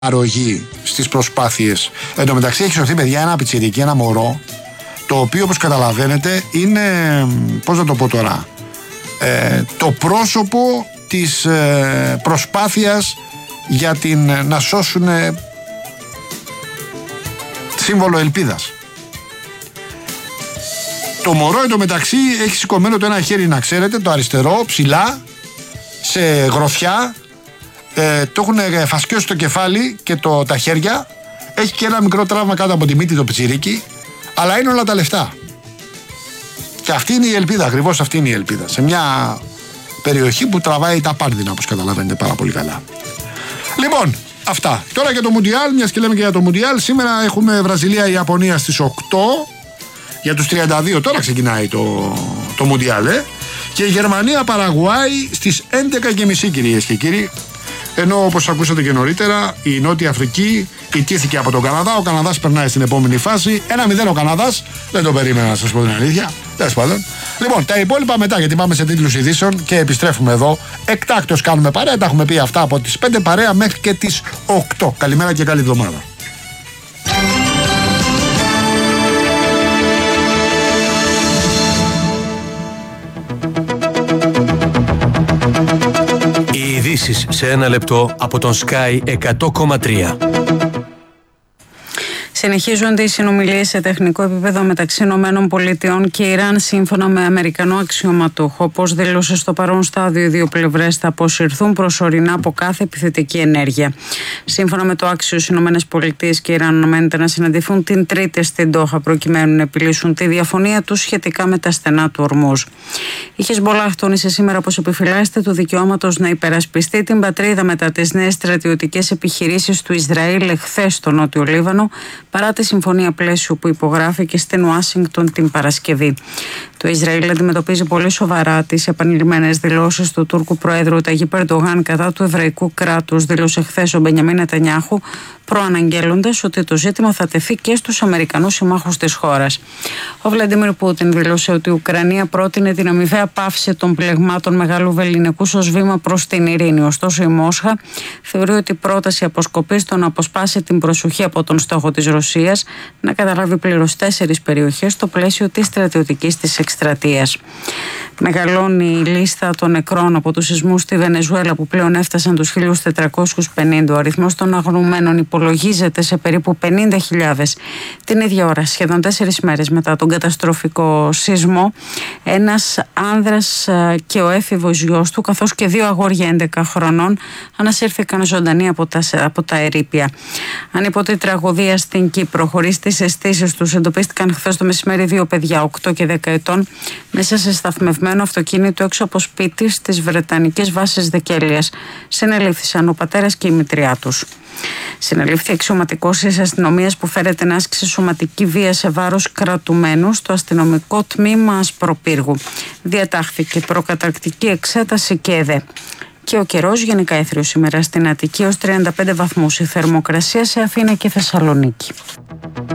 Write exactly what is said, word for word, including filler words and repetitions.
αρρωγή στις προσπάθειες. Εν τω μεταξύ έχει σωθεί, παιδιά, ένα πιτσιρίκι, ένα μωρό, το οποίο, όπως καταλαβαίνετε, είναι, πώς να το πω τώρα, ε, το πρόσωπο της ε, προσπάθειας για την, να σώσουν ε, σύμβολο ελπίδας. Το μωρό, εν τω μεταξύ, έχει σηκωμένο το ένα χέρι, να ξέρετε, το αριστερό, ψηλά, σε γροθιά. Ε, το έχουν φασκιώσει το κεφάλι και το, τα χέρια. Έχει και ένα μικρό τραύμα κάτω από τη μύτη, το πιτσιρίκι. Αλλά είναι όλα τα λεφτά. Και αυτή είναι η ελπίδα, ακριβώς αυτή είναι η ελπίδα. Σε μια περιοχή που τραβάει τα πάρδινα, όπως καταλαβαίνετε πάρα πολύ καλά. Λοιπόν, αυτά. Τώρα για το Μουντιάλ, μιας και λέμε και για το Μουντιάλ. Σήμερα έχουμε Βραζιλία-Ιαπωνία στις οκτώ. Για τους τριάντα δύο τώρα ξεκινάει το, το Μουντιάλ, ε. Και η Γερμανία-Παραγουάη στις έντεκα και μισή, κυρίες και κύριοι. Ενώ, όπως ακούσατε και νωρίτερα, η Νότια Αφρική ιτήθηκε από τον Καναδά. Ο Καναδάς περνάει στην επόμενη φάση. ένα μηδέν ο Καναδάς. Δεν το περίμενα, να σας πω την αλήθεια. Τέλος πάντων. Λοιπόν, τα υπόλοιπα μετά, γιατί πάμε σε τίτλους ειδήσεων και επιστρέφουμε εδώ. Εκτάκτως κάνουμε παρέα. Τα έχουμε πει αυτά από τις πέντε παρέα μέχρι και τις οκτώ. Καλημέρα και καλή εβδομάδα. Ειδήσεις σε ένα λεπτό από τον Sky εκατό κόμμα τρία. Συνεχίζονται οι συνομιλίες σε τεχνικό επίπεδο μεταξύ Ηνωμένων Πολιτειών και Ιράν, σύμφωνα με Αμερικανό αξιωματούχο. Όπως δήλωσε στο παρόν στάδιο, οι δύο πλευρές θα αποσυρθούν προσωρινά από κάθε επιθετική ενέργεια. Σύμφωνα με το Άξιο, οι Ηνωμένες Πολιτείες και η Ιράν αναμένεται να συναντηθούν την Τρίτη στην Ντόχα, προκειμένου να επιλύσουν τη διαφωνία τους σχετικά με τα στενά του Ορμούζ. Η Χεσμπολάχ τόνισε σήμερα πως επιφυλάσσεται του δικαιώματος να υπερασπιστεί την πατρίδα μετά τις νέες στρατιωτικές επιχειρήσεις του Ισραήλ εχθές στο Νότιο Λίβανο, παρά τη συμφωνία πλαίσιου που υπογράφηκε στην Ουάσιγκτον την Παρασκευή. Το Ισραήλ αντιμετωπίζει πολύ σοβαρά τις επανειλημμένες δηλώσεις του Τούρκου Προέδρου Ταγίπ Ερντογάν κατά του εβραϊκού κράτους, δήλωσε χθες ο Μπενιαμίν Νετανιάχου, προαναγγέλλοντας ότι το ζήτημα θα τεθεί και στους Αμερικανούς συμμάχους της χώρας. Ο Βλαντίμιρ Πούτιν δήλωσε ότι η Ουκρανία πρότεινε την αμοιβαία πάυση των πλεγμάτων Μεγάλου Βελληνικού ως βήμα προς την ειρήνη. Ωστόσο, η Μόσχα θεωρεί ότι η πρόταση αποσκοπεί στο να αποσπάσει την προσοχή από τον στόχο της Ρωσίας να καταλάβει πλήρως τέσσερις περιοχές στο πλαίσιο της στρατιωτικής της εκστρατείας. Μεγαλώνει η λίστα των νεκρών από τους σεισμούς στη Βενεζουέλα, που πλέον έφτασαν τους χίλιους τετρακόσιους πενήντα. Ο αριθμός των αγνοωμένων υπολογίζεται σε περίπου πενήντα χιλιάδες. Την ίδια ώρα, σχεδόν τέσσερις μέρες μετά τον καταστροφικό σεισμό, ένας άνδρας και ο έφηβος γιος του, καθώς και δύο αγόρια έντεκα χρονών, ανασύρθηκαν ζωντανοί από τα, από τα ερείπια. Ανίποτη τραγωδία στην Κύπρο. Χωρίς τις αισθήσεις τους, εντοπίστηκαν χθες το μεσημέρι δύο παιδιά, οκτώ και δέκα ετών, μέσα σε σταθμευμένο αυτοκίνητο έξω από σπίτι στις βρετανικές βάσεις Δεκέλειας. Συνελήφθησαν ο πατέρας και η μητριά τους. Συνελήφθη αξιωματικός της αστυνομίας που φέρεται να άσκησε σωματική βία σε βάρος κρατουμένου στο αστυνομικό τμήμα Ασπροπύργου. Διατάχθηκε προκαταρκτική εξέταση και ΕΔΕ. Και ο καιρός γενικά έθριος σήμερα στην Αττική ως τριάντα πέντε βαθμούς, η θερμοκρασία σε Αθήνα και Θεσσαλονίκη.